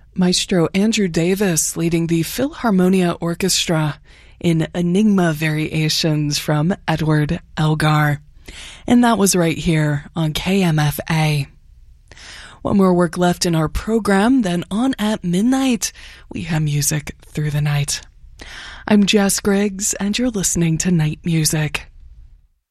Maestro Andrew Davis leading the Philharmonia Orchestra in Enigma Variations from Edward Elgar. And that was right here on KMFA. One more work left in our program, then on at midnight, we have music through the night. I'm Jess Griggs, and you're listening to Night Music.